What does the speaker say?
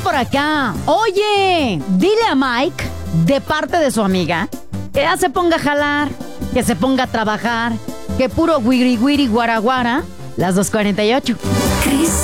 por acá. Oye, dile a Mike, de parte de su amiga, que ya se ponga a jalar, que se ponga a trabajar, que puro guiri guiri guaraguara, las 2:48. Cris